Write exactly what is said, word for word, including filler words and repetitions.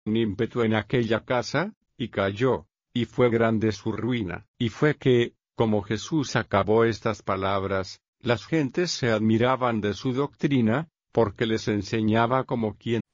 un ímpetu en aquella casa, y cayó, y fue grande su ruina. Y fue que, como Jesús acabó estas palabras, las gentes se admiraban de su doctrina, porque les enseñaba como quien